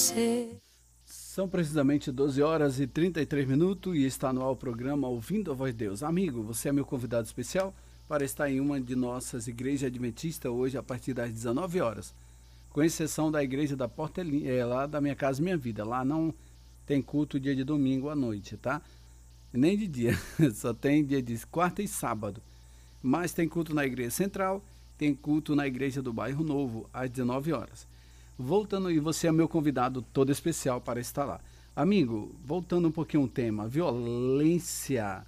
você. São precisamente 12 horas e 33 minutos e está no ar o programa Ouvindo a Voz de Deus. Amigo, você é meu convidado especial para estar em uma de nossas igrejas adventistas hoje a partir das 19 horas. Com exceção da igreja da Porta lá da Minha Casa Minha Vida. Lá não tem culto dia de domingo à noite, tá? Nem de dia, só tem dia de quarta e sábado. Mas tem culto na igreja central, tem culto na igreja do Bairro Novo às 19 horas. Voltando, e você é meu convidado todo especial para estar lá. Amigo, voltando um pouquinho ao tema, violência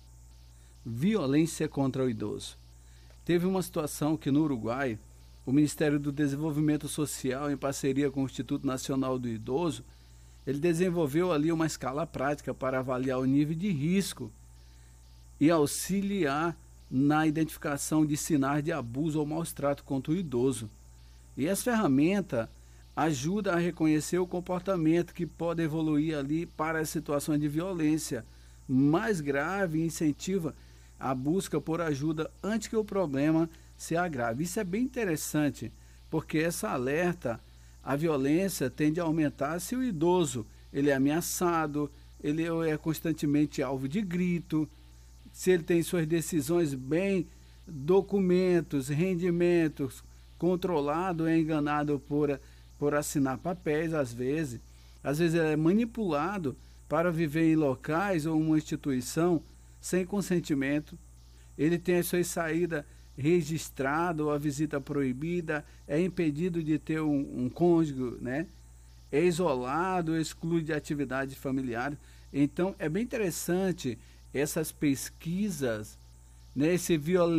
contra o idoso. Teve uma situação que no Uruguai, o Ministério do Desenvolvimento Social, em parceria com o Instituto Nacional do Idoso, ele desenvolveu ali uma escala prática para avaliar o nível de risco e auxiliar na identificação de sinais de abuso ou maus-trato contra o idoso. E essa ferramenta ajuda a reconhecer o comportamento que pode evoluir ali para as situações de violência mais grave e incentiva a busca por ajuda antes que o problema se agrave. Isso é bem interessante, porque essa alerta, a violência tende a aumentar se o idoso ele é ameaçado, ele é constantemente alvo de grito, se ele tem suas decisões bem, documentos, rendimentos controlado, é enganado por assinar papéis, às vezes ele é manipulado para viver em locais ou uma instituição sem consentimento, ele tem a sua saída registrada ou a visita proibida, é impedido de ter um cônjuge, né? É isolado, exclui de atividades familiares. Então é bem interessante essas pesquisas, né? Esse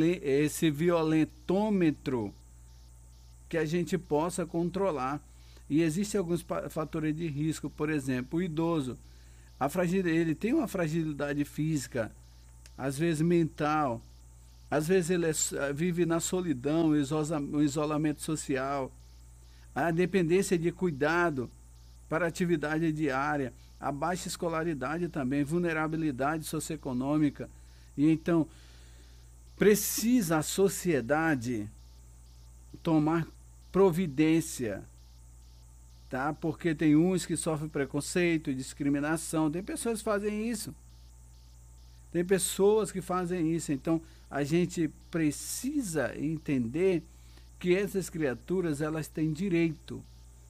violentômetro que a gente possa controlar. E existem alguns fatores de risco, por exemplo, o idoso, ele tem uma fragilidade física, às vezes mental, às vezes ele vive na solidão, o isolamento social, a dependência de cuidado para atividade diária, a baixa escolaridade também, vulnerabilidade socioeconômica. E então, precisa a sociedade tomar providência, tá? Porque tem uns que sofrem preconceito, discriminação, tem pessoas que fazem isso. Tem pessoas que fazem isso, então a gente precisa entender que essas criaturas, elas têm direito,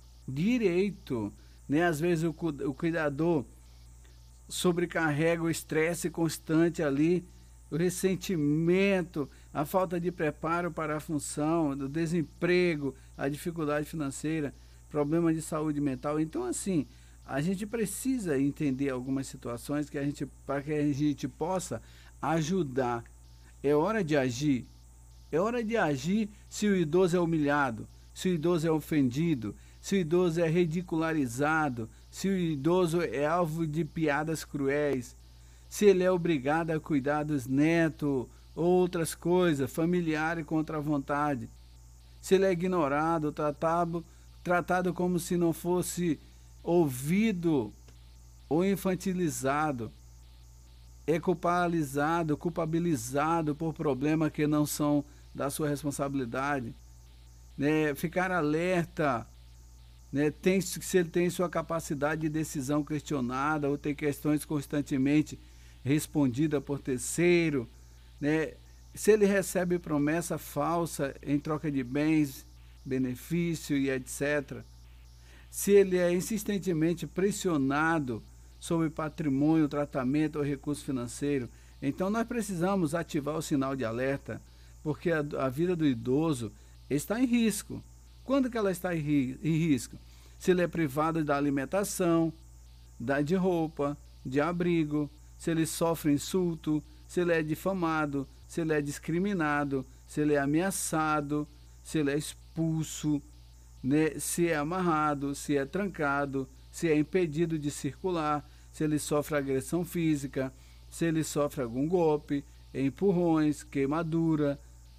né? Às vezes o cuidador sobrecarrega o estresse constante ali, o ressentimento, a falta de preparo para a função, o desemprego, a dificuldade financeira, problema de saúde mental. Então, assim, a gente precisa entender algumas situações para que a gente possa ajudar. É hora de agir. É hora de agir se o idoso é humilhado, se o idoso é ofendido, se o idoso é ridicularizado, se o idoso é alvo de piadas cruéis, se ele é obrigado a cuidar dos netos ou outras coisas, familiares contra a vontade, se ele é ignorado, tratado como se não fosse ouvido ou infantilizado, é culpabilizado por problemas que não são da sua responsabilidade, né? Ficar alerta, né? Se ele tem sua capacidade de decisão questionada ou tem questões constantemente respondidas por terceiro, né? Se ele recebe promessa falsa em troca de bens, benefício e etc. Se ele é insistentemente pressionado sobre patrimônio, tratamento ou recurso financeiro, então nós precisamos ativar o sinal de alerta, porque a vida do idoso está em risco. Quando que ela está em risco? Se ele é privado da alimentação, de roupa, de abrigo, se ele sofre insulto, se ele é difamado, se ele é discriminado, se ele é ameaçado, se ele é expulso, né? Se é amarrado, se é trancado, se é impedido de circular, se ele sofre agressão física, se ele sofre algum golpe, empurrões, queimadura,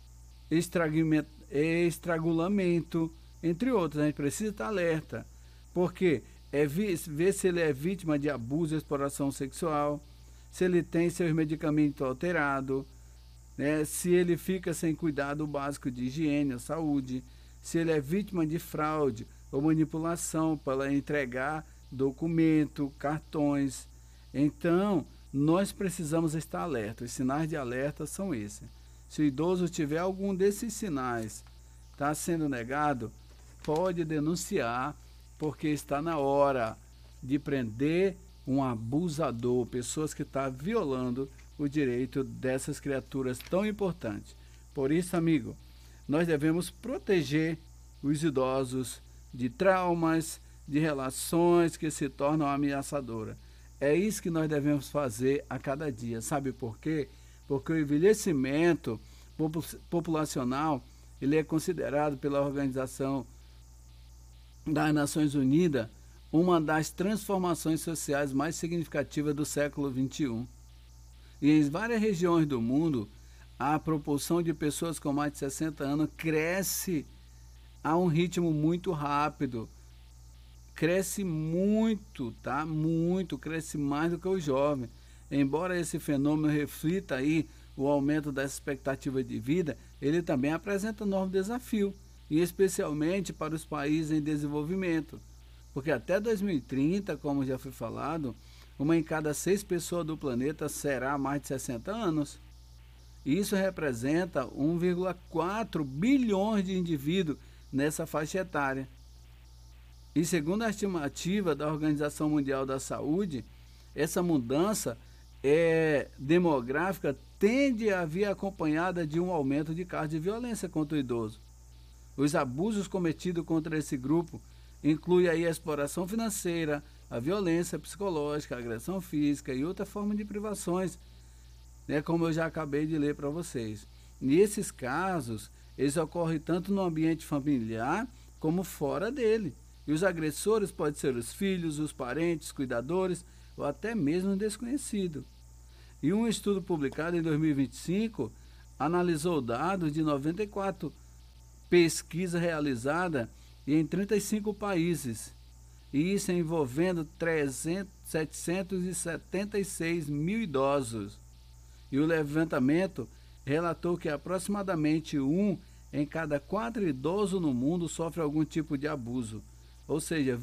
estrangulamento, entre outros. A gente precisa estar alerta, porque ver se ele é vítima de abuso, exploração sexual, se ele tem seus medicamentos alterados, né? Se ele fica sem cuidado básico de higiene ou saúde, se ele é vítima de fraude ou manipulação para entregar documento, cartões. Então, nós precisamos estar alerta. Os sinais de alerta são esses. Se o idoso tiver algum desses sinais, está sendo negado, pode denunciar, porque está na hora de prender um abusador, pessoas que estão violando o direito dessas criaturas tão importantes. Por isso, amigo, nós devemos proteger os idosos de traumas, de relações que se tornam ameaçadoras. É isso que nós devemos fazer a cada dia. Sabe por quê? Porque o envelhecimento populacional, ele é considerado pela Organização das Nações Unidas uma das transformações sociais mais significativas do século XXI. E em várias regiões do mundo, a proporção de pessoas com mais de 60 anos cresce a um ritmo muito rápido. Cresce muito, tá? Muito, cresce mais do que o jovem. Embora esse fenômeno reflita aí o aumento da expectativa de vida, ele também apresenta um enorme desafio, e especialmente para os países em desenvolvimento. Porque até 2030, como já foi falado, uma em cada 6 pessoas do planeta será mais de 60 anos. Isso representa 1,4 bilhões de indivíduos nessa faixa etária. E segundo a estimativa da Organização Mundial da Saúde, essa mudança demográfica tende a vir acompanhada de um aumento de casos de violência contra o idoso. Os abusos cometidos contra esse grupo incluem aí a exploração financeira, a violência psicológica, a agressão física e outra forma de privações, né, como eu já acabei de ler para vocês. E esses casos, eles ocorrem tanto no ambiente familiar como fora dele. E os agressores podem ser os filhos, os parentes, cuidadores ou até mesmo um desconhecido. E um estudo publicado em 2025 analisou dados de 94 pesquisas realizadas em 35 países, e isso envolvendo 776 mil idosos. E o levantamento relatou que aproximadamente 1 em cada 4 idosos no mundo sofre algum tipo de abuso, ou seja,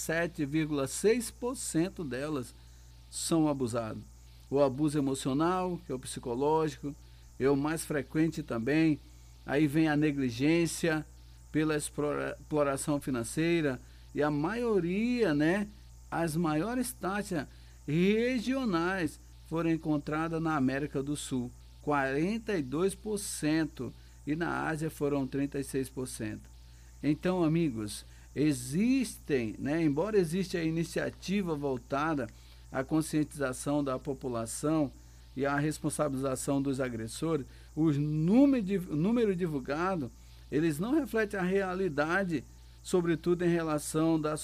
27,6% delas são abusados. O abuso emocional, que é o psicológico, é o mais frequente também. Aí vem a negligência pela exploração financeira, e a maioria, né, as maiores taxas regionais foram encontradas na América do Sul, 42%, e na Ásia foram 36%. Então, amigos, existem, né, embora exista a iniciativa voltada à conscientização da população e à responsabilização dos agressores, os número divulgado, eles não refletem a realidade, sobretudo em relação da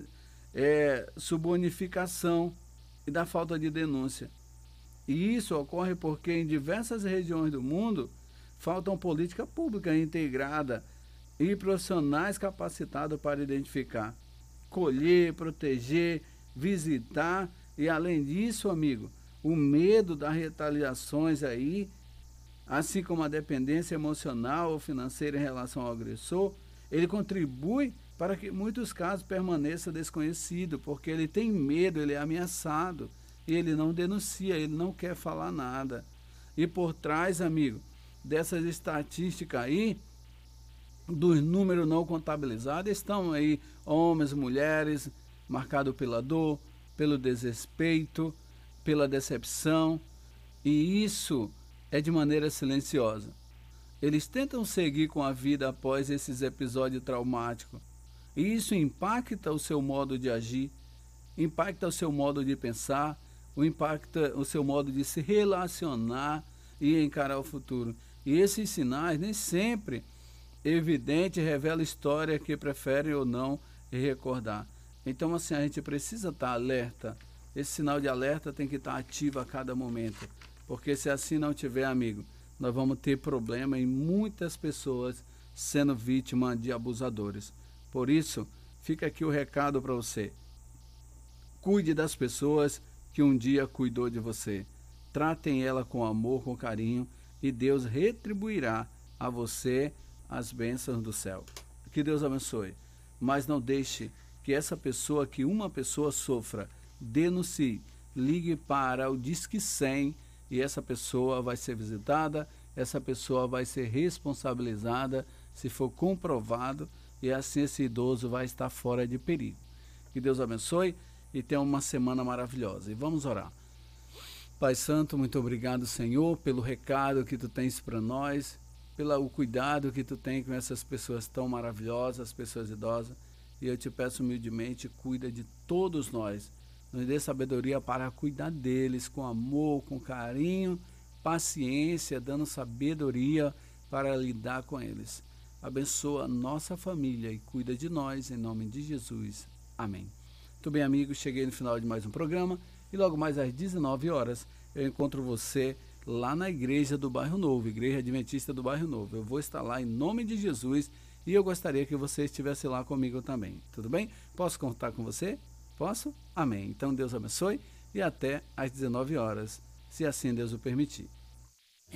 subonificação e da falta de denúncia. E isso ocorre porque em diversas regiões do mundo faltam política pública integrada e profissionais capacitados para identificar, colher, proteger, visitar, e além disso, amigo, o medo das retaliações aí, assim como a dependência emocional ou financeira em relação ao agressor, ele contribui para que muitos casos permaneçam desconhecidos, porque ele tem medo, ele é ameaçado, e ele não denuncia, ele não quer falar nada. E por trás, amigo, dessas estatísticas aí, dos números não contabilizados, estão aí homens, mulheres, marcados pela dor, pelo desrespeito, pela decepção, e isso é de maneira silenciosa. Eles tentam seguir com a vida após esses episódios traumáticos, e isso impacta o seu modo de agir, impacta o seu modo de pensar, impacta o seu modo de se relacionar e encarar o futuro. E esses sinais nem sempre evidente revela história que preferem ou não recordar. Então, assim, a gente precisa estar alerta. Esse sinal de alerta tem que estar ativo a cada momento, porque se assim não tiver, amigo, nós vamos ter problema em muitas pessoas sendo vítima de abusadores. Por isso, fica aqui o recado para você. Cuide das pessoas que um dia cuidou de você. Tratem ela com amor, com carinho, e Deus retribuirá a você as bênçãos do céu. Que Deus abençoe. Mas não deixe que essa pessoa, que uma pessoa sofra, denuncie, ligue para o Disque 100 e essa pessoa vai ser visitada, essa pessoa vai ser responsabilizada se for comprovado e assim esse idoso vai estar fora de perigo. Que Deus abençoe e tenha uma semana maravilhosa. E vamos orar. Pai Santo, muito obrigado, Senhor, pelo recado que Tu tens para nós, pelo cuidado que Tu tens com essas pessoas tão maravilhosas, pessoas idosas. E eu te peço humildemente, cuida de todos nós. Nos dê sabedoria para cuidar deles com amor, com carinho, paciência, dando sabedoria para lidar com eles. Abençoa a nossa família e cuida de nós, em nome de Jesus. Amém. Muito bem, amigos, cheguei no final de mais um programa e logo mais às 19 horas eu encontro você lá na igreja do Bairro Novo, Igreja Adventista do Bairro Novo. Eu vou estar lá em nome de Jesus e eu gostaria que você estivesse lá comigo também. Tudo bem? Posso contar com você? Posso? Amém. Então Deus abençoe e até às 19 horas, se assim Deus o permitir.